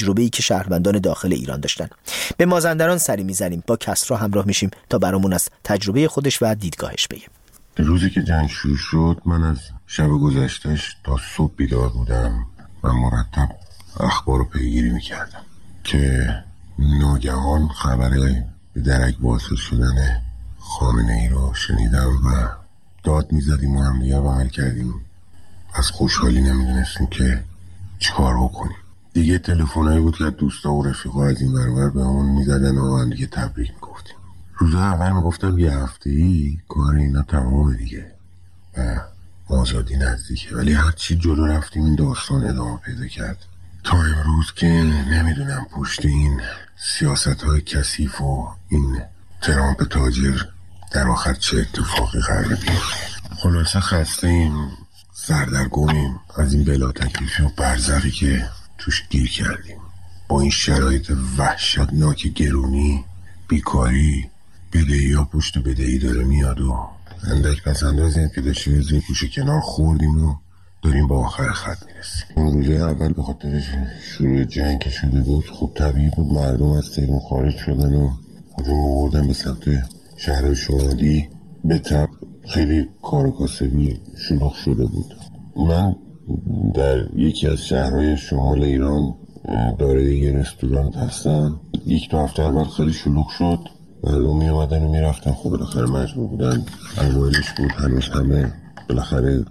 تجربه‌ای که شهروندان داخل ایران داشتن. به مازندران سری میزنیم، با کسری همراه میشیم تا برامون از تجربه خودش و دیدگاهش بگه. روزی که جنگ شروع شد من از شب گذشتهش تا صبح بیدار بودم و مرتب اخبار رو پیگیری میکردم که ناگهان خبر به درک واصل شدن خامنه‌ای رو شنیدم و داد میزدیم و هم دیگه بغل کردیم. از خوشحالی نمیدونستیم که چیکار بکنیم. دیگه تلفنایی بود که دوستا و رفیقا از این برابر به همون میزدن و هم دیگه تبریک میگفتیم. روز اول میگفتم یه هفته‌ای کار اینا تمامه دیگه و آزادی نزدیکه، ولی هرچی جلو رفتیم این داستان ادامه پیدا کرد تا امروز که نمیدونم پشت این سیاست‌های کثیف و این ترامپ تاجر در آخر چه اتفاقی قرار بیفته. خلاصه خسته ایم، سردرگمیم از این بلا تکلیفی و برزخی که توش گیر کردیم. با این شرایط وحشتناک گرونی، بیکاری، بدهی ها پشت بدهی داره میاد و اندک پس اندازی که داشتیم از این کوشه کنار خوردیم و داریم با آخر خط میرسیم. اون روزه اول به خاطر شروع جنگ که شده بود خب طبیعی بود مردم از تهران خارج شدن و هجوم آوردن به سمت شهر شمالی. به طب خیلی کار کاسبی شلوغ شده بود. من در یکی از شهرهای شمال ایران داره یه رستوران هستم. یک دو هفته اول خیلی شلوغ شد، مردم می اومدن و می رفتن. خب بالاخره مجبور بودن، اوایلش بود هنوز همه بالاخره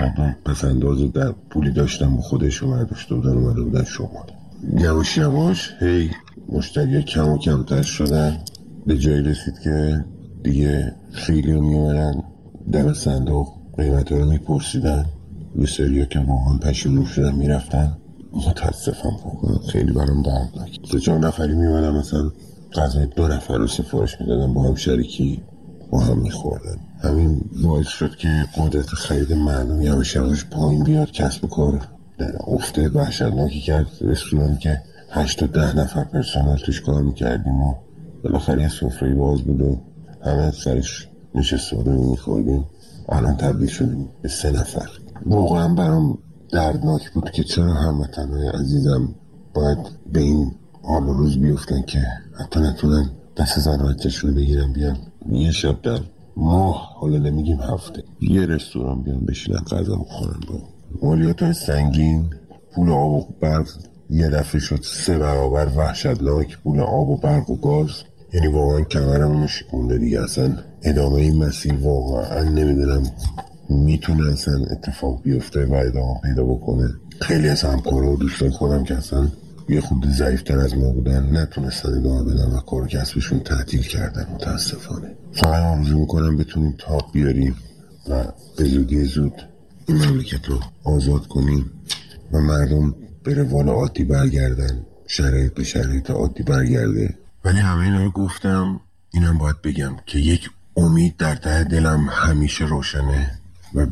پس اندازه در پولی داشتن با خودشون برداشته بودن اومده بودن شمال. یواش یواش هی مشتری کم و کمتر شدن، به جایی رسید که دیگه خیلی می اومدن در صندوق قیمت رو می پرسیدن. یه سریا که واقعا پشیمون شدن می رفتن. متاسفم واقعا خیلی برام دردناک. 3-4 نفری می اومدن مثلا غذای 2 نفر رو سفارش می دادن، با هم شریکی با هم می خوردن. همین باعث شد که قدرت خرید مردم یواش یواش پایین بیاد. کسب و کار در افت وحشتناکی کرد. رستورانی که 8 تا 10 نفر پرسنل توش کار میکردیم و بالاخره سفره باز بود و همه سرش نشسته بودیم و میخوردیم، الان تبدیل شدیم به 3 نفر. واقعا برام دردناک بود که چرا هموطنهای عزیزم باید به این حال و روز بیفتن که حتی نتونن دست زن و بچه‌شون بگیرن بیان یه شب در ماه، حالا نمیگیم هفته، یه رستوران بیان بشینن غذا بخورن. با مالیات‌های سنگین، پول آب و برق یه دفعه شد 3 برابر وحشتناک. پول آب و برق و گاز، یعنی واقعا کمرمون شکونده دیگه. اصلا ادامه این مسیر واقعا نمیدونم میتونه اصلا اتفاق بیفته و ادامه پیدا بکنه. خیلی از همکارا و دوستان خودم که اصلا یه خود ضعیفتر از ما بودن نتونستن ادامه بدن و کار کسبشون تعطیل کردن متاسفانه. فقط آرزو میکنم بتونیم تاب بیاریم و به زودی زود این مملکت رو آزاد کنیم و مردم به روال عادی برگردن، شرایط به شرایط عادی برگرده. ولی همه اینا رو گفتم، اینم باید بگم که یک امید در ته دلم همیشه روشنه و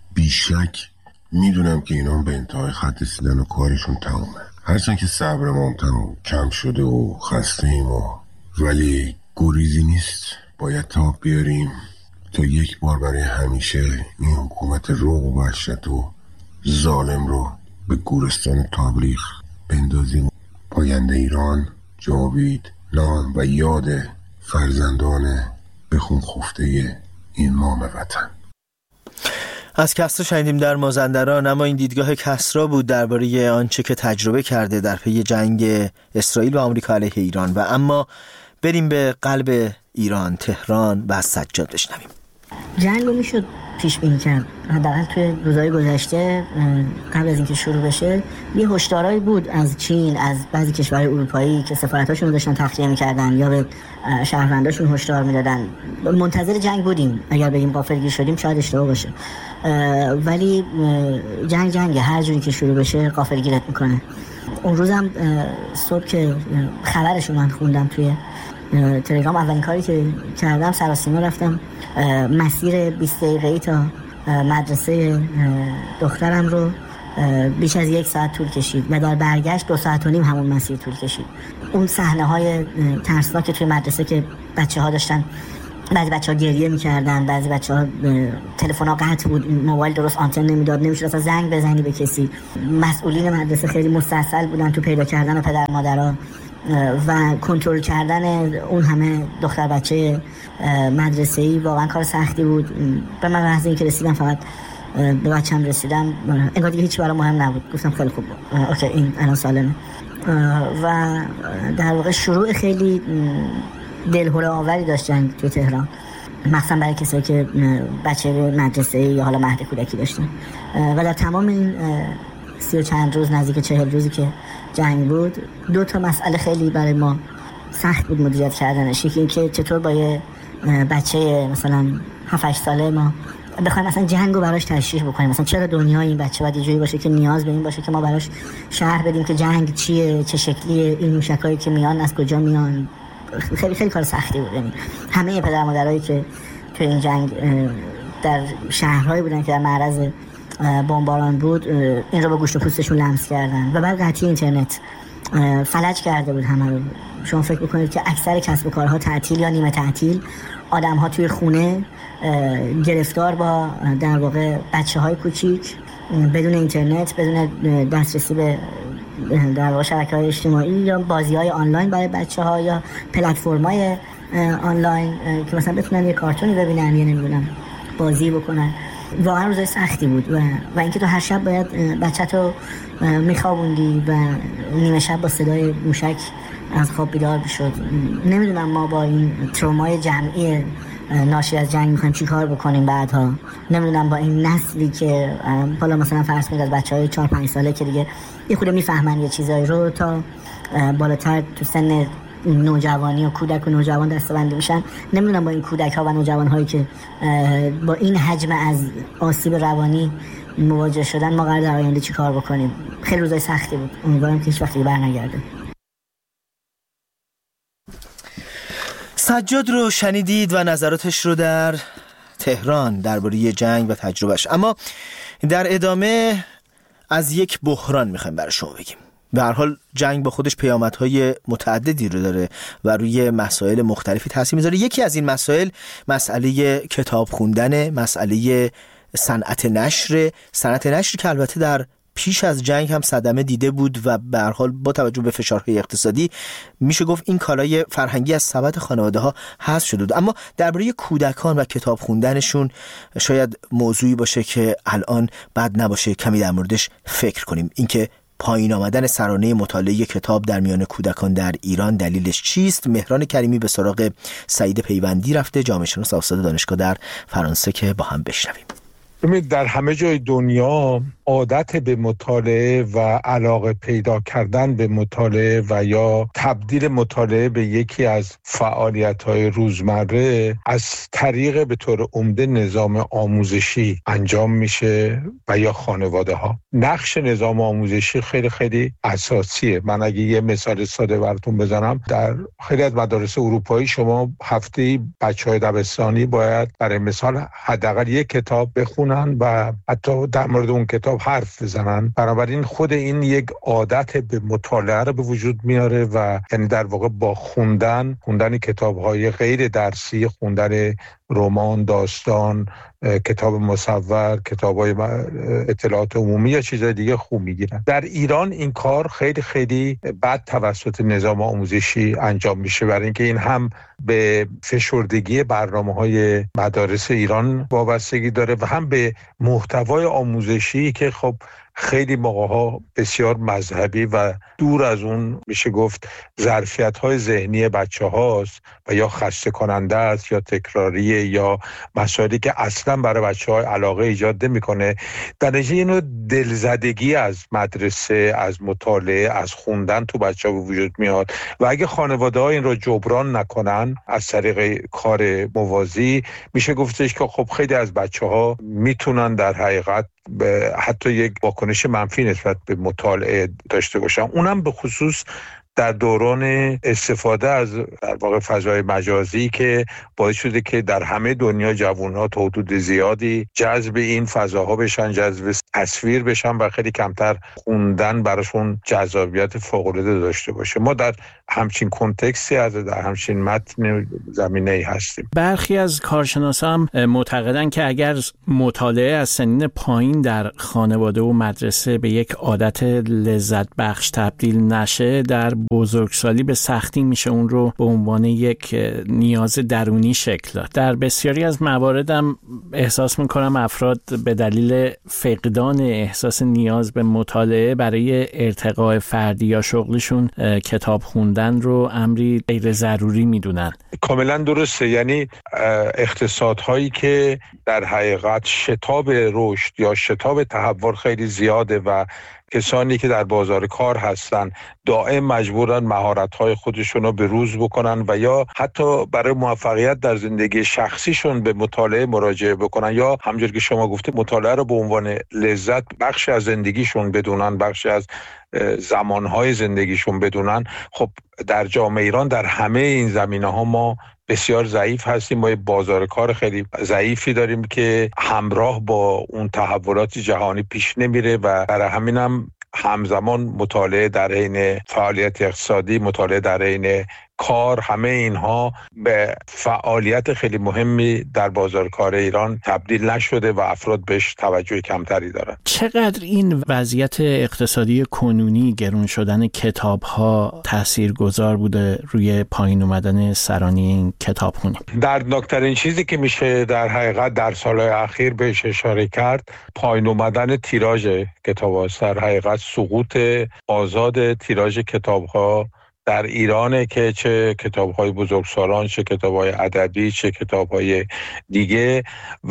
بیشک میدونم که اینا به انتهای خط رسیدن و کارشون تمومه. هرچند که صبر ما هم کم شده و خسته ایم ولی گریزی نیست، باید تاب بیاریم تا یک بار برای همیشه این حکومت روح و وحشت و ظالم رو به گورستان تاریخ بندازیم. پاینده ایران جاوید نام و یاد فرزندان به خون خفته این مام وطن. از کسری شنیدیم در مازندران، اما این دیدگاه کسری بود درباره آنچه که تجربه کرده در پی جنگ اسرائیل و آمریکا علیه ایران. و اما بریم به قلب ایران، تهران و از سجاد بشنویم. جنگ رو میشد پیش بینی کرد. حداقل توی روزهای گذشته قبل از اینکه شروع بشه یه هشدارایی بود از چین، از بعضی کشورهای اروپایی که سفارتاشون رو داشتن تخلیه می‌کردن یا به شهرونداشون هشدار میدادن. منتظر جنگ بودیم. اگر بگیم غافلگیر شدیم شاید اشتباه باشه، ولی جنگ هر جوری که شروع بشه غافلگیرت میکنه. اون روزم صبح که خبرشو من خوندم توی تلگرام، اولین کاری که کردم سراسیمه رفتم مسیر 20 دقیقه‌ای تا مدرسه دخترم رو بیش از 1 ساعت طول کشید و در برگشت 2 ساعت و نیم همون مسیر طول کشید. اون صحنه‌های ترسناک توی مدرسه که بچه‌ها داشتن بعضی بچه‌ها گریه می‌کردن، بعضی بچه‌ها تلفن‌ها قطع بود، موبایل درست آنتن نمیداد، نمی‌شد اصلا زنگ بزنی به کسی. مسئولین مدرسه خیلی مستعصل بودن تو پیدا کردن پدر مادرها و کنترل کردن اون همه دختر بچه مدرسه‌ای. واقعا کار سختی بود. به من لحظه اینکه رسیدم فقط به بچه‌م رسیدم، انگار دیگه هیچ برام مهم نبود. گفتم خیلی خوب، اوکی این الان سالمه. و در واقع شروع خیلی دلهره آوری داشت جنگ توی تهران، مخصوصا برای کسایی که بچه مدرسه یا حالا مهد کودکی داشتن. و در تمام این 30 و چند روز، نزدیک 40 روزی که جنگ بود، 2 تا مسئله خیلی برای ما سخت بود مدیریت کردنش. یکی این که چطور با یه بچه مثلا 7-8 ساله ما بخوایم مثلا جنگ رو براش تشریح بکنیم، مثلا چرا دنیای این بچه باید یه جوری باشه که نیاز به این باشه که ما براش شرح بدیم که جنگ چیه، چه شکلیه، این موشکایی که میان از کجا میان. خیلی خیلی کار سختی بود. یعنی همه پدر مادرایی که توی این جنگ در شهرهایی بودن که در معرض بمباران بود، این رو به گوشت و پوستشون لمس کردن. و بعد قطعی اینترنت فلج کرده بود همه رو. شما فکر بکنید که اکثر کسب و کارها تعطیل یا نیمه تعطیل، آدم‌ها توی خونه گرفتار با در واقع بچه‌های کوچیک، بدون اینترنت، بدون دسترسی به در واقع شبکه‌های اجتماعی یا بازی‌های آنلاین برای بچه‌ها یا پلتفرم‌های آنلاین که مثلا بتونن یه کارتونی ببینن یا نمی‌دونم بازی بکنن. واقعا روزای سختی بود و اینکه تو هر شب باید بچه‌تو میخوابوندی و نیمه شب با صدای موشک از خواب بیدار بشد. نمیدونم ما با این ترومای جمعی ناشی از جنگ میخوایم چی کار بکنیم بعدها. نمیدونم با این نسلی که حالا مثلا فرض کنید از بچهای 4-5 ساله که دیگه یه خورده میفهمن یه چیزایی رو، تا بالاتر تو سن نوجوانی و کودک و نوجوان دسته‌بندی میشن. نمیدونم با این کودک ها و نوجوان هایی که با این حجم از آسیب روانی مواجه شدن ما قرار در آینده چی کار بکنیم. خیلی روزای سختی بود. امیدوارم که هیچ وقتی برنگرده. سجاد رو شنیدید و نظراتش رو در تهران درباره جنگ و تجربهش. اما در ادامه از یک بحران میخوایم برای شما بگیم. به هر حال جنگ با خودش پیامدهای متعددی رو داره و روی مسائل مختلفی تاثیر میذاره. یکی از این مسائل مسئله کتاب خوندن، مسئله صنعت نشر که البته در پیش از جنگ هم صدمه دیده بود و به هر حال با توجه به فشارهای اقتصادی میشه گفت این کالای فرهنگی از سبد خانواده ها حذف شده. اما درباره کودکان و کتاب خوندنشون شاید موضوعی باشه که الان بد نباشه کمی در موردش فکر کنیم. اینکه پایین آمدن سرانه مطالعه کتاب در میان کودکان در ایران دلیلش چیست؟ مهران کریمی به سراغ سعید پیوندی رفته، جامعه شناس استاد دانشگاه در فرانسه، که با هم بشنویم. ببینید، در همه جای دنیا عادت به مطالعه و علاقه پیدا کردن به مطالعه و یا تبدیل مطالعه به یکی از فعالیت‌های روزمره از طریق به طور عمده نظام آموزشی انجام میشه و یا خانواده‌ها. نقش نظام آموزشی خیلی خیلی اساسیه. من اگه یه مثال ساده براتون بزنم، در خیلی از مدارس اروپایی شما هفته‌ای بچه‌های دبستانی باید برای مثال حداقل یک کتاب بخونن و حتی در مورد اون کتاب حرف بزنن. بنابراین خود این یک عادت به مطالعه رو به وجود میاره و یعنی در واقع با خوندن کتاب‌های غیر درسی، خوندن رمان، داستان، کتاب مصور، کتاب‌های اطلاعات عمومی یا چیزهای دیگه خوب میگیرن. در ایران این کار خیلی خیلی بد توسط نظام آموزشی انجام میشه، برای اینکه این هم به فشردگی برنامه‌های مدارس ایران وابستگی داره و هم به محتوای آموزشی که خب خیلی موقع‌ها بسیار مذهبی و دور از اون میشه گفت ظرفیت‌های ذهنی بچه‌هاست و یا خسته کننده است یا تکراریه یا مسائلی که اصلا برای بچه‌ها علاقه ایجاد نمی‌کنه. در نتیجه اینو دلزدگی از مدرسه، از مطالعه، از خوندن تو بچه‌ها به وجود میاد و اگه خانواده‌ها این رو جبران نکنن از طریق کار موازی، میشه گفتش که خب خیلی از بچه‌ها میتونن در حقیقت حتی یک واکنش منفی نسبت به مطالعه داشته باشن. اونم به خصوص در دوران استفاده از در واقع فضای مجازی که باعث شده که در همه دنیا جوان‌ها تا حدود زیادی جذب این فضاها بشن، جذب تصویر بشن و خیلی کمتر خوندن براشون جذابیت فوق‌العاده داشته باشه. ما در همچین کنتکستی در همچین متن زمینه‌ای هستیم. برخی از کارشناسان هم معتقدن که اگر مطالعه از سنین پایین در خانواده و مدرسه به یک عادت لذت بخش تبدیل نشه، در بزرگسالی به سختی میشه اون رو به عنوان یک نیاز درونی شکل داد. در بسیاری از مواردم احساس میکنم افراد به دلیل فقدان احساس نیاز به مطالعه برای ارتقاء فردی یا شغلشون کتاب خوندن رو امری غیر ضروری میدونن. کاملا درسته. یعنی اقتصادهایی که در حقیقت شتاب رشد یا شتاب تحول خیلی زیاده و کسانی که در بازار کار هستن دائم مجبورن مهارت‌های خودشون رو به روز بکنن و یا حتی برای موفقیت در زندگی شخصیشون به مطالعه مراجعه بکنن یا همونجوری که شما گفته مطالعه رو به عنوان لذت بخش از زندگیشون بدونن، بخش از زمانهای زندگیشون بدونن. خب در جامعه ایران در همه این زمینه‌ها ما بسیار ضعیف هستیم. ما بازار کار خیلی ضعیفی داریم که همراه با اون تحولات جهانی پیش نمیره و برای همینم همزمان مطالعه در حین فعالیت اقتصادی، مطالعه در حین کار، همه اینها به فعالیت خیلی مهمی در بازار کار ایران تبدیل نشده و افراد بهش توجه کمتری دارن. چقدر این وضعیت اقتصادی کنونی، گرون شدن کتاب‌ها تاثیرگذار بوده روی پایین اومدن سرانی این کتابخوانی؟ دردناکترین چیزی که میشه در حقیقت در سالهای اخیر بهش اشاره کرد پایین اومدن تیراژ کتاب‌ها، در حقیقت سقوط آزاد تیراژ کتاب‌ها در ایرانه که چه کتاب‌های بزرگسالان، چه کتاب‌های ادبی، چه کتاب‌های دیگه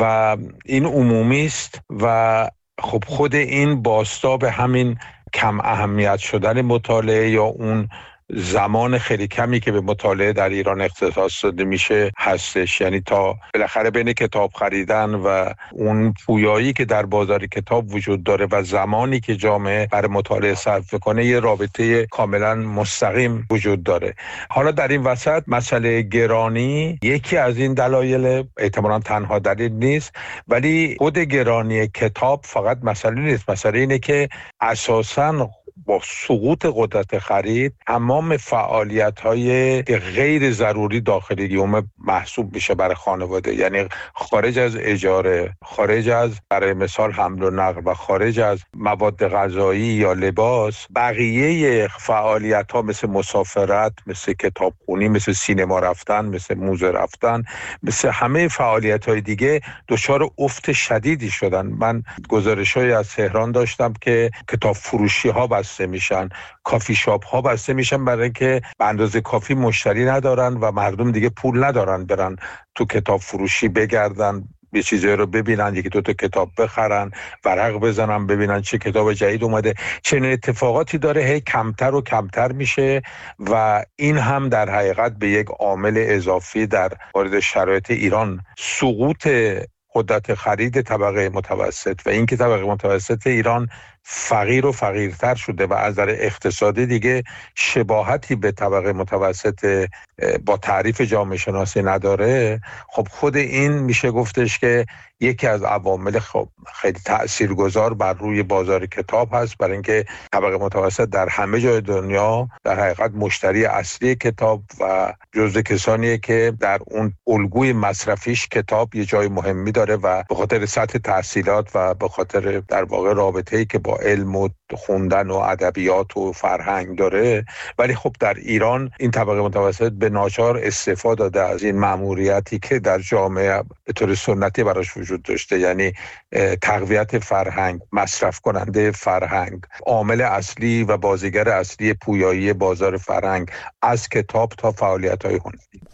و این عمومی است و خب خود این باستا به همین کم اهمیت شدن مطالعه یا اون زمان خیلی کمی که به مطالعه در ایران اختصاص داده میشه هستش. یعنی تا بالاخره بین کتاب خریدن و اون پویایی که در بازار کتاب وجود داره و زمانی که جامعه برای مطالعه صرف کنه یه رابطه کاملا مستقیم وجود داره. حالا در این وسط مسئله گرانی یکی از این دلایل، احتمالاً تنها دلیل نیست، ولی خود گرانی کتاب فقط مسئله نیست. مسئله اینه که اساساً با سقوط قدرت خرید تمام فعالیت‌های غیر ضروری داخل یوم محسوب میشه برای خانواده. یعنی خارج از اجاره، خارج از برای مثال حمل و نقل و خارج از مواد غذایی یا لباس، بقیه فعالیت‌ها مثل مسافرت، مثل کتابخونی، مثل سینما رفتن، مثل موزه رفتن، مثل همه فعالیت‌های دیگه دچار افت شدیدی شدن. من گزارش‌هایی از تهران داشتم که کتاب فروشی‌ها بسته میشن، کافی شاپ ها بسته میشن برای اینکه به اندازه کافی مشتری ندارن و مردم دیگه پول ندارن برن تو کتاب فروشی بگردن، یه چیزایی رو ببینن، یکی دو تا کتاب بخرن، ورق بزنن ببینن چه کتاب جدید اومده. چنین اتفاقاتی داره هی کمتر و کمتر میشه و این هم در حقیقت به یک عامل اضافی در مورد شرایط ایران، سقوط قدرت خرید طبقه متوسط و اینکه طبقه متوسط ایران فقیر و فقیرتر شده و از نظر اقتصادی دیگه شباهتی به طبقه متوسط با تعریف جامعه شناسی نداره. خب خود این میشه گفتش که یکی از عوامل خب خیلی تاثیرگذار بر روی بازار کتاب هست، برای اینکه طبقه متوسط در همه جای دنیا در حقیقت مشتری اصلی کتاب و جزو کسانیه که در اون الگوی مصرفیش کتاب یه جای مهمی داره و به خاطر سطح تحصیلات و به خاطر در واقع رابطه‌ای که با علم و خوندن و ادبیات و فرهنگ داره. ولی خب در ایران این طبقه متوسط به ناچار استفاده داده از این مأموریتی که در جامعه به طور سنتی براش وجود داشته، یعنی تقویت فرهنگ، مصرف کننده فرهنگ، عامل اصلی و بازیگر اصلی پویایی بازار فرهنگ از کتاب تا فعالیت‌های هنری.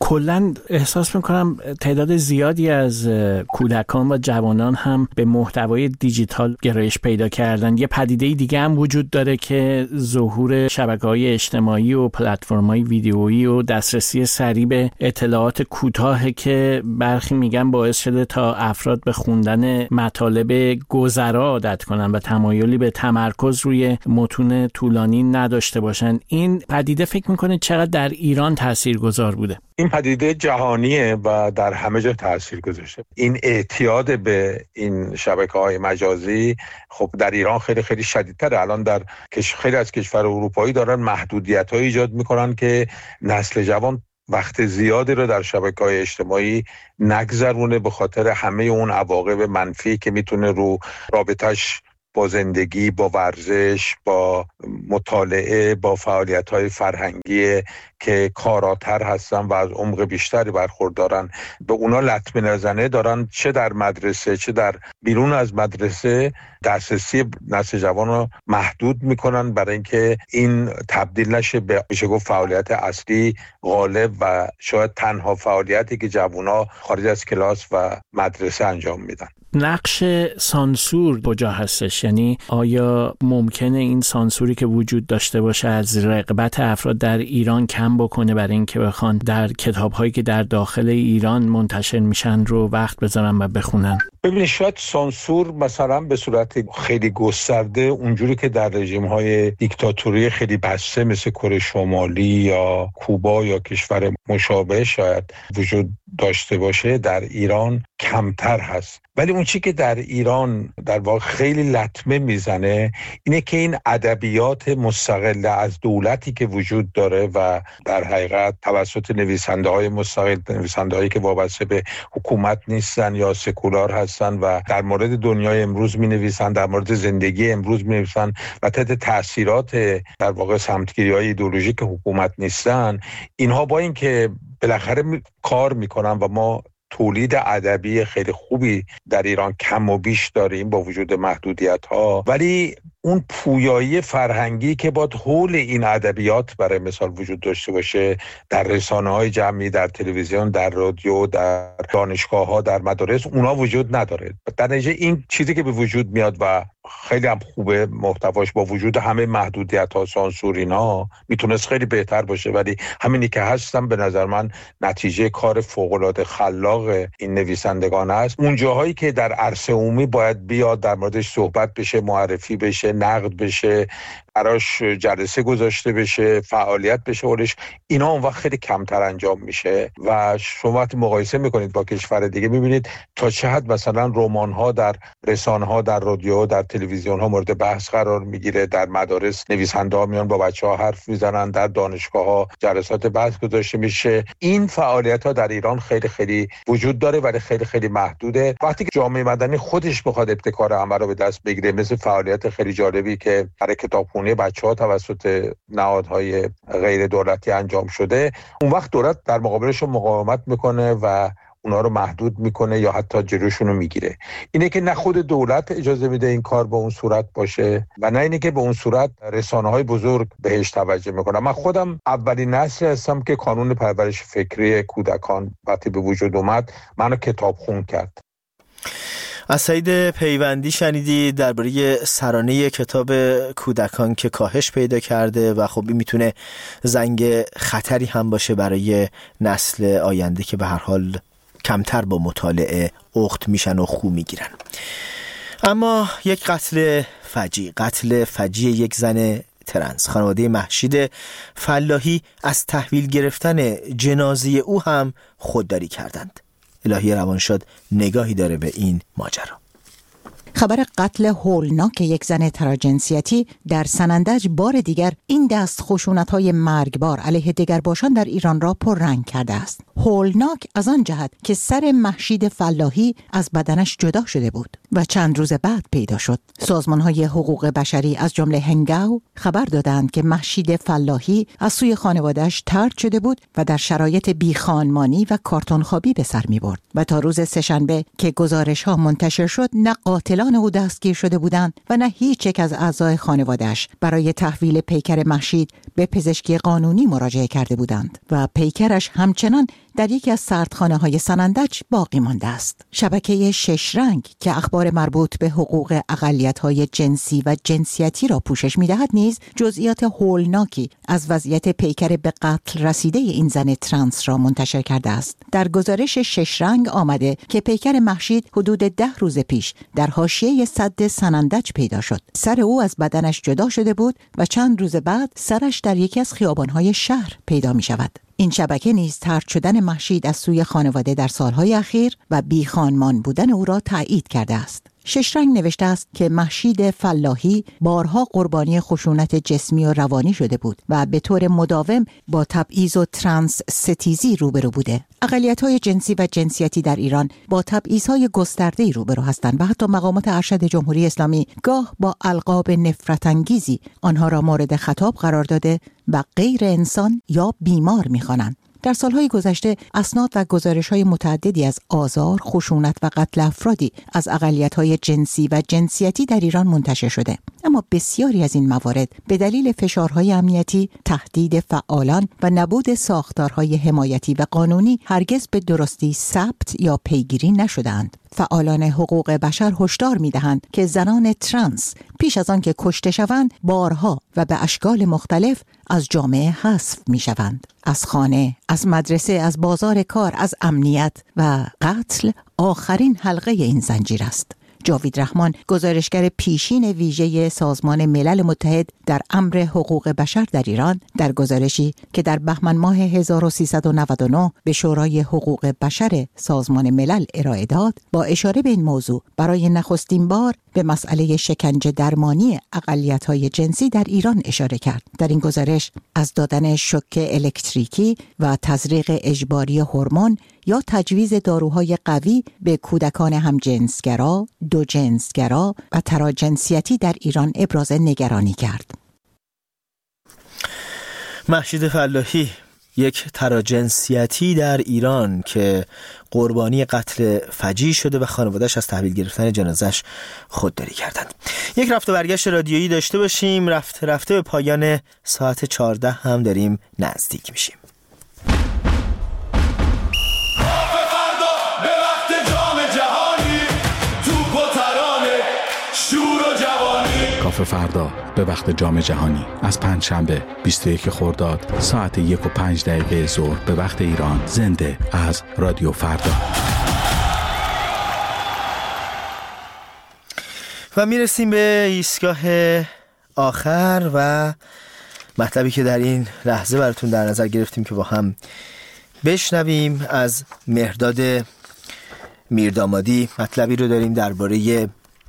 کلاً احساس میکنم تعداد زیادی از کودکان و جوانان هم به محتوای دیجیتال گرایش پیدا کردن. یه پدیده دیگه هم وجود داره که ظهور شبکه‌های اجتماعی و پلتفرم‌های ویدیویی و دسترسی سریع به اطلاعات کوتاه که برخی میگن باعث شده تا افراد به خوندن مطالب گذرا عادت کنن و تمایلی به تمرکز روی متون طولانی نداشته باشن. این پدیده فکر میکنه چقدر در ایران تاثیرگذار بوده؟ این پدیده جهانیه و در همه جا تاثیر گذاشته. این اعتیاد به این شبکه‌های مجازی خب در ایران خیلی خیلی شدیدتره. الان در خیلی از کشور اروپایی دارن محدودیت‌های ایجاد میکنن که نسل جوان وقت زیادی رو در شبکه‌های اجتماعی نگذرونه به خاطر همه اون عواقب منفی که میتونه رو رابطش با زندگی، با ورزش، با مطالعه، با فعالیت‌های فرهنگی که کاراتر هستن و از عمق بیشتری برخوردارن به اونا لطمه نزنه دارن، چه در مدرسه چه در بیرون از مدرسه دسترسی نسل جوان رو محدود میکنن برای اینکه این تبدیل نشه به میشه گفت فعالیت اصلی غالب و شاید تنها فعالیتی که جوونا خارج از کلاس و مدرسه انجام میدن. نقش سانسور کجا هستش؟ یعنی آیا ممکنه این سانسوری که وجود داشته باشه از رغبت افراد در ایران کم بکنه برای اینکه بخوان در کتاب‌هایی که در داخل ایران منتشر میشن رو وقت بذارن و بخونن؟ ببینید شاید سانسور مثلا به صورت خیلی گسترده اونجوری که در رژیم‌های دیکتاتوری خیلی بسته مثل کره شمالی یا کوبا یا کشور مشابه شاید وجود داشته باشه، در ایران کمتر هست. ولی اون چی که در ایران در واقع خیلی لطمه میزنه اینه که این ادبیات مستقل از دولتی که وجود داره و در حقیقت توسط نویسنده‌های مستقل، نویسنده‌هایی که وابسته به حکومت نیستن یا سکولار هستن و در مورد دنیای امروز می‌نویسن، در مورد زندگی امروز می‌نویسن و تحت تاثیرات در واقع سمتگیری‌های ایدئولوژیک حکومت نیستن، اینها با اینکه بالاخره کار میکنن و ما تولید ادبی خیلی خوبی در ایران کم و بیش داریم با وجود محدودیت‌ها، ولی اون پویایی فرهنگی که باید حول این ادبیات برای مثال وجود داشته باشه در رسانه‌های جمعی، در تلویزیون، در رادیو، در دانشگاه‌ها، در مدارس، اونا وجود نداره. در نتیجه این چیزی که به وجود میاد و خیلی هم خوبه محتواش با وجود همه محدودیت‌ها، سانسور اینا میتونست خیلی بهتر باشه، ولی همینی که هستم به نظر من نتیجه کار فوق‌العاده خلاق این نویسندگان است. اون جاهایی که در عرصه عمومی باید بیاد در موردش صحبت بشه، معرفی بشه، نقد بشه، براش جلسه گذاشته بشه، فعالیت بشه ولش، اینا اون وقت خیلی کمتر انجام میشه و شما وقتی مقایسه میکنید با کشور دیگه میبینید تا چه حد مثلا رمان‌ها در رسانه‌ها، در رادیو، در تلویزیون‌ها مورد بحث قرار میگیره، در مدارس نویسنده‌ها میان با بچه‌ها حرف میزنن، در دانشگاه‌ها جلسات بحث گذاشته میشه. این فعالیت‌ها در ایران خیلی خیلی وجود داره ولی خیلی خیلی محدوده. وقتی که جامعه مدنی خودش بخواد ابتکار عمل رو به دست بگیره، مثل فعالیت خیلی جالبی که برای کتابخونه بچه‌ها توسط نهادهای غیر دولتی انجام شده، اون وقت دولت در مقابلشون مقاومت میکنه و اونا رو محدود میکنه یا حتی جلوشون رو میگیره. اینه که نه خود دولت اجازه میده این کار به اون صورت باشه و نه اینه که به اون صورت رسانه‌های بزرگ بهش توجه میکنن. من خودم اولین نسلی هستم که کانون پرورش فکری کودکان وقتی به وجود اومد منو کتابخون کرد. از سعید پیوندی شنیدید درباره سرانه کتاب کودکان که کاهش پیدا کرده و خب این میتونه زنگ خطری هم باشه برای نسل آینده که به هر حال کمتر با مطالعه اخت میشن و خو میگیرن. اما یک قتل فجیع یک زن ترنس، خانواده مهشید فلاحی از تحویل گرفتن جنازه او هم خودداری کردند. الهی روانشاد نگاهی داره به این ماجرا. خبر قتل هولناک یک زن تراجنسیتی در سنندج بار دیگر این دست خشونت‌های مرگبار علیه دگرباشان در ایران را پررنگ کرده است. هولناک از آن جهت که سر مهشید فلاحی از بدنش جدا شده بود و چند روز بعد پیدا شد. سازمان‌های حقوق بشری از جمله هنگاو خبر دادند که مهشید فلاحی از سوی خانواده‌اش طرد شده بود و در شرایط بیخانمانی و کارتون خوابی به سر می‌برد و تا روز سه‌شنبه که گزارش‌ها منتشر شد نه قاتلان او دستگیر شده بودند و نه هیچ یک از اعضای خانواده‌اش برای تحویل پیکر مهشید به پزشکی قانونی مراجعه کرده بودند و پیکرش همچنان در یکی از سردخانه‌های سنندج باقی مانده است. شبکه 6 رنگ که اخبار مربوط به حقوق اقلیت‌های جنسی و جنسیتی را پوشش می‌دهد نیز جزئیات هولناکی از وضعیت پیکر به قتل رسیده این زن ترنس را منتشر کرده است. در گزارش 6 رنگ آمده که پیکر مهشید حدود 10 روز پیش در حاشیه سد سنندج پیدا شد. سر او از بدنش جدا شده بود و چند روز بعد سرش در یکی از خیابان‌های شهر پیدا می‌شود. این شبکه نیز طرد شدن مهشید از سوی خانواده در سالهای اخیر و بیخانمان بودن او را تایید کرده است. 6 رنگ نوشته است که مهشید فلاحی بارها قربانی خشونت جسمی و روانی شده بود و به طور مداوم با تبعیض و ترنس ستیزی روبرو بوده. اقلیت‌های جنسی و جنسیتی در ایران با تبعیض‌های گسترده‌ای روبرو هستند و حتی مقامات ارشد جمهوری اسلامی گاه با القاب نفرت‌انگیزی آنها را مورد خطاب قرار داده و غیر انسان یا بیمار می‌خوانند. در سالهای گذشته اسناد و گزارش‌های متعددی از آزار، خشونت و قتل افرادی از اقلیت‌های جنسی و جنسیتی در ایران منتشر شده. اما بسیاری از این موارد به دلیل فشارهای امنیتی، تهدید فعالان و نبود ساختارهای حمایتی و قانونی هرگز به درستی ثبت یا پیگیری نشده‌اند. فعالان حقوق بشر هشدار می‌دهند که زنان ترنس پیش از آن که کشته شوند بارها و به اشکال مختلف از جامعه حذف می‌شوند. از خانه، از مدرسه، از بازار کار، از امنیت و قتل آخرین حلقه این زنجیر است. جاوید رحمان، گزارشگر پیشین ویژه سازمان ملل متحد در امر حقوق بشر در ایران، در گزارشی که در بهمن ماه 1399 به شورای حقوق بشر سازمان ملل ارائه داد، با اشاره به این موضوع برای نخستین بار به مسئله شکنجه درمانی اقلیت‌های جنسی در ایران اشاره کرد. در این گزارش از دادن شوک الکتریکی و تزریق اجباری هورمون یا تجویز داروهای قوی به کودکان همجنسگرا، دوجنسگرا و تراجنسیتی در ایران ابراز نگرانی کرد. مهشید فلاحی، یک تراجنسیتی در ایران که قربانی قتل فجیع شده و خانواده‌اش از تحویل گرفتن جنازش خودداری کردند. یک رفت و برگشت رادیویی داشته باشیم. رفته به پایان ساعت 14 هم داریم نزدیک میشیم. کافه فردا به وقت جام جهانی از پنجشنبه 21 خرداد ساعت 1:05 ظهر به وقت ایران، زنده از رادیو فردا. و میرسیم به ایستگاه آخر و مطلبی که در این لحظه براتون در نظر گرفتیم که با هم بشنویم از مهرداد میردامادی. مطلبی رو داریم درباره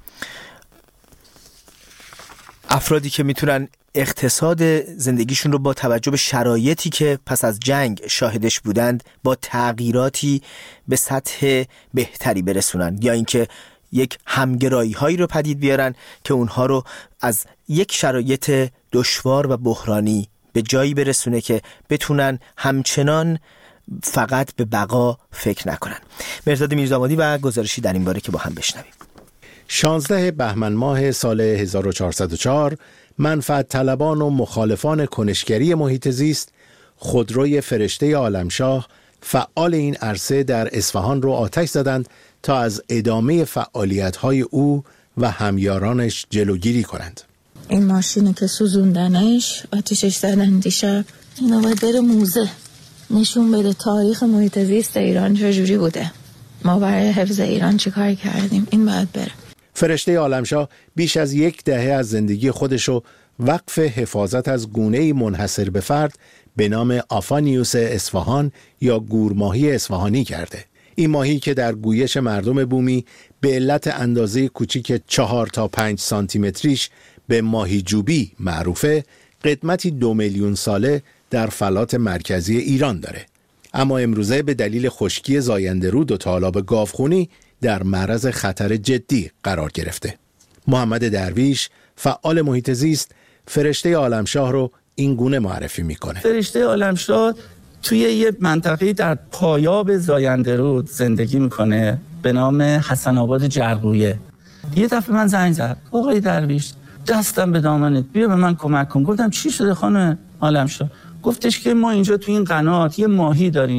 افرادی که میتونن اقتصاد زندگیشون رو با توجه به شرایطی که پس از جنگ شاهدش بودند با تغییراتی به سطح بهتری برسونن، یا اینکه یک همگرایی هایی رو پدید بیارن که اونها رو از یک شرایط دشوار و بحرانی به جایی برسونه که بتونن همچنان فقط به بقا فکر نکنن. مهرداد میردامادی و گزارشی در این باره که با هم بشنویم. 16 بهمن ماه سال 1404 منفعت طلبان و مخالفان کنشگری محیط زیست خودروی فرشته عالمشاه فعال این عرصه در اصفهان رو آتش زدند تا از ادامه فعالیت‌های او و همیارانش جلوگیری کنند. این ماشینی که سوزوندنش آتیشش زدن دیشب، اینا باید بره موزه نشون بده تاریخ محیط زیست ایران چجوری بوده، ما برای حفظ ایران چی کار کردیم. این باید بره. فرشته عالمشاه بیش از 10 دهه از زندگی خودشو وقف حفاظت از گونه‌ای منحصر به فرد به نام آفانیوس اصفهان یا گورماهی اصفهانی کرده. این ماهی که در گویش مردم بومی به علت اندازه کوچیک 4 تا 5 سانتی متریش به ماهی جوبی معروفه، قدمتی 2 میلیون ساله در فلات مرکزی ایران داره. اما امروزه به دلیل خشکی زاینده‌رود و تالاب گاوخونی در معرض خطر جدی قرار گرفته. محمد درویش، فعال محیط زیست، فرشته عالمشاه رو این گونه معرفی میکنه. فرشته عالمشاه توی یه منطقه در پایاب زاینده‌رود زندگی میکنه به نام حسن آباد جرقویه. یه دفعه من زنگ زد، آقای درویش دستم به دامنت، بیا به من کمک کن. گفتم چی شده خانم عالمشاه؟ گفتش که ما اینجا توی این قنات یه ماهی داریم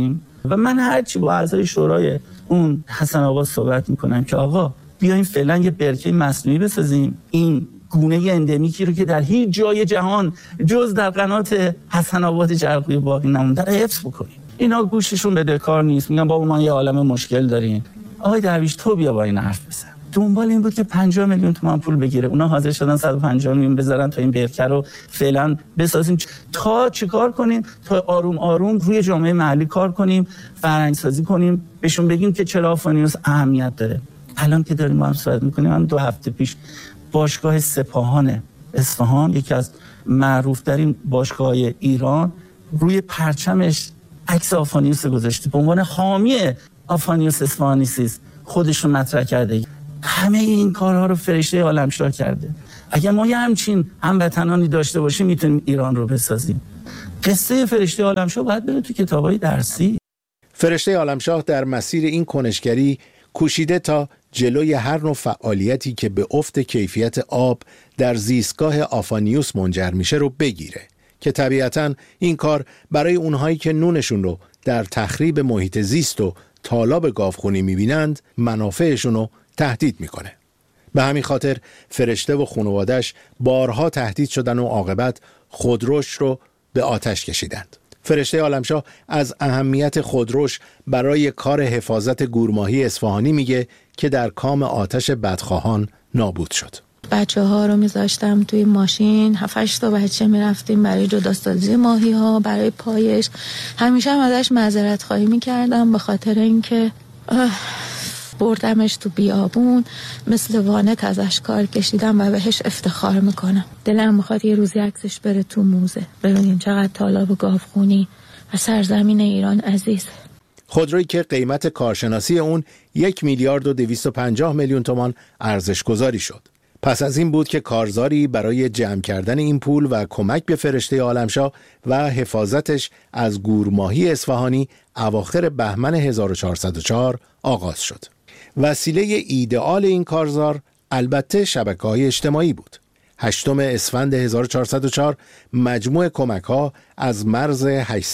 و من هرچی با اعضای شورای اون حسن آباد صحبت میکنم که آقا بیایم فعلا یه برکه مصنوعی بسازیم، این گونه اندمیکی رو که در هیچ جای جهان جز در قنات حسن آباد جرقوی باقی نمونده رو حفظ بکنیم. اینا گوششون بده کار نیست، میگن بابا ما یه عالمه مشکل داریم. آقای درویش تو بیا با این حرف بزن. دنبال این بود که 50 میلیون تومان پول بگیره، اونا حاضر شدن 150 میلیون بذارن تا این برکه رو فعلا بسازیم. تا چیکار کنیم؟ تا آروم آروم روی جامعه محلی کار کنیم، فرهنگ سازی کنیم، بهشون بگیم که چرا آفانیوس اهمیت داره. الان که داریم با هم صحبت میکنیم، من 2 هفته پیش باشگاه سپاهان اصفهان، یکی از معروف‌ترین باشگاه‌های ایران، روی پرچمش عکس آفانیوس گذاشته به عنوان حامی آفانیوس اصفهانیسیست، خودشون مطرح کرده. همه این کارها رو فرشته عالمشاه کرده. اگر ما یه همچین هموطنانی داشته باشیم میتونیم ایران رو بسازیم. قصه فرشته عالمشاه باید بره تو کتابای درسی. فرشته عالمشاه در مسیر این کنشگری کوشیده تا جلوی هر نوع فعالیتی که به افت کیفیت آب در زیستگاه آفانیوس منجر میشه رو بگیره که طبیعتاً این کار برای اونهایی که نونشون رو در تخریب محیط زیست و تالاب گاوخونی میبینند منافعشون رو تهدید میکنه. به همین خاطر فرشته و خانواده‌اش بارها تهدید شدن و عاقبت خودروش رو به آتش کشیدند. فرشته عالمشاه از اهمیت خودروش برای کار حفاظت گورماهی اصفهانی میگه که در کام آتش بدخواهان نابود شد. بچه‌ها رو میذاشتم توی ماشین، 7-8 تا بچه میرفتیم برای جداسازی ماهی‌ها، برای پایش. همیشه هم ازش معذرت خواهی میکردم به خاطر اینکه بردمش تو بیابون، مثل وانت ازش کار کشیدم و بهش افتخار میکنم. دلم میخواد یه روزی عکسش بره تو موزه، ببینیم چقدر تالاب گاوخونی و سرزمین ایران عزیز. خودرویی که قیمت کارشناسی اون 1,250,000,000 تومان ارزش گذاری شد. پس از این بود که کارزاری برای جمع کردن این پول و کمک به فرشته عالمشاه و حفاظتش از گورماهی اصفهانی اواخر بهمن 1404 آغاز شد. وسیله ایدئال این کارزار البته شبکه‌های اجتماعی بود. 8 اسفند 1404 مجموع کمک‌ها از مرز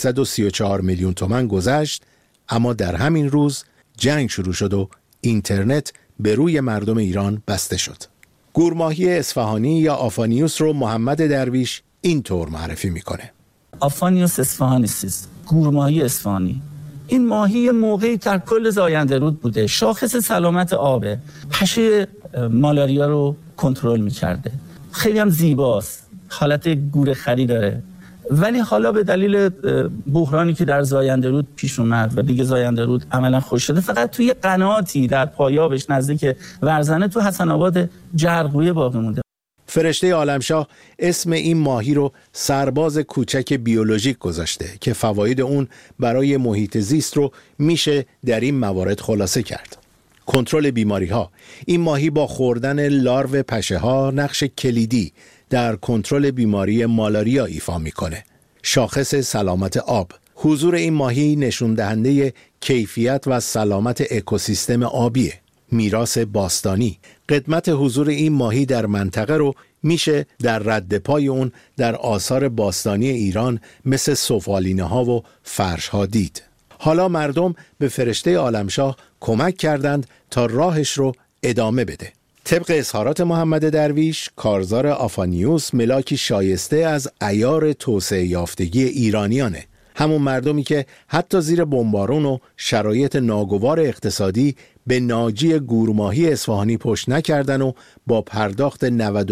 834 میلیون تومان گذشت، اما در همین روز جنگ شروع شد و اینترنت به روی مردم ایران بسته شد. گورماهی اصفهانی یا آفانیوس رو محمد درویش اینطور معرفی میکنه. آفانیوس اصفهانیسیست، گورماهی اصفهانی. این ماهی موقعی در کل زاینده رود بوده، شاخص سلامت آبه، پشه مالاریا رو کنترل میکرده، خیلی هم زیباست، حالت گورخری داره. ولی حالا به دلیل بحرانی که در زاینده رود پیش اومد و دیگه زاینده رود عملا خشک شده، فقط توی قناتی در پایابش نزدیک ورزنه تو حسن آباد جرقویه باقی مونده. فرشته عالمشاه اسم این ماهی رو سرباز کوچک بیولوژیک گذاشته که فواید اون برای محیط زیست رو میشه در این موارد خلاصه کرد. کنترل بیماری ها. این ماهی با خوردن لارو پشه ها نقش کلیدی در کنترل بیماری مالاریا ایفا میکنه. شاخص سلامت آب. حضور این ماهی نشون دهنده کیفیت و سلامت اکوسیستم آبیه. میراث باستانی. قدمت حضور این ماهی در منطقه رو میشه در رد پای اون در آثار باستانی ایران مثل سفالینه ها و فرش ها دید. حالا مردم به فرشته عالمشاه کمک کردند تا راهش رو ادامه بده. طبق اظهارات محمد درویش، کارزار آفانیوس ملاکی شایسته از عیار توسعه یافتگی ایرانیانه. همون مردمی که حتی زیر بمبارون و شرایط ناگوار اقتصادی به ناجی گورماهی اصفهانی پشت نکردن و با پرداخت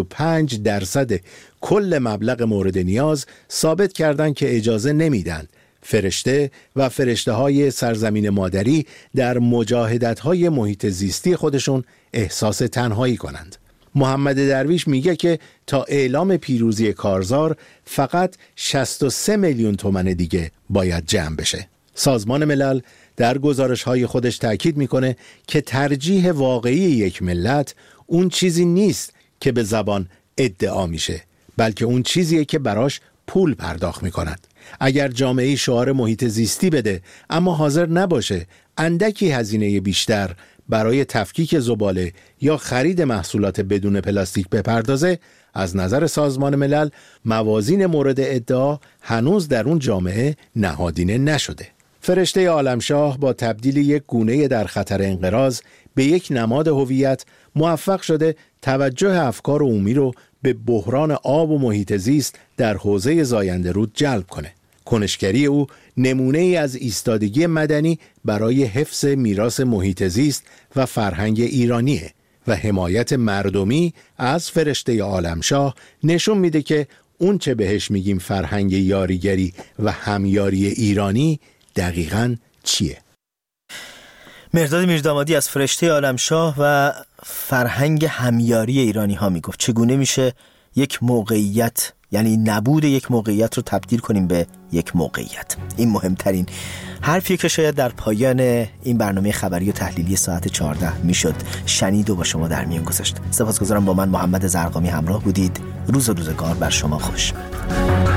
95% کل مبلغ مورد نیاز ثابت کردند که اجازه نمیدن فرشته و فرشته های سرزمین مادری در مجاهدت های محیط زیستی خودشون احساس تنهایی کنند. محمد درویش میگه که تا اعلام پیروزی کارزار فقط 63 میلیون تومان دیگه باید جمع بشه. سازمان ملل در گزارش‌های خودش تاکید میکنه که ترجیح واقعی یک ملت اون چیزی نیست که به زبان ادعا میشه، بلکه اون چیزیه که براش پول پرداخت میکنند. اگر جامعه شعار محیط زیستی بده اما حاضر نباشه اندکی هزینه بیشتر برای تفکیک زباله یا خرید محصولات بدون پلاستیک بپردازه، از نظر سازمان ملل موازین مورد ادعا هنوز در اون جامعه نهادینه نشده. فرشته عالمشاه با تبدیل یک گونه در خطر انقراض به یک نماد هویت موفق شده توجه افکار عمومی رو به بحران آب و محیط زیست در حوزه زاینده رود جلب کنه. کنشگری او نمونه ای از ایستادگی مدنی برای حفظ میراث محیط زیست و فرهنگ ایرانیه و حمایت مردمی از فرشته عالمشاه نشون میده که اون چه بهش میگیم فرهنگ یاریگری و همیاری ایرانی دقیقاً چیه؟ مهرداد میردامادی از فرشته عالمشاه و فرهنگ همیاری ایرانی ها میگفت چگونه میشه یک موقعیت، یعنی نبود یک موقعیت رو تبدیل کنیم به یک موقعیت. این مهمترین حرفیه که شاید در پایان این برنامه خبری و تحلیلی ساعت 14 میشد شنید و با شما در میان گذاشت. سپاسگزارم با من محمد زرقامی همراه بودید. روز و روزگار بر شما خوش.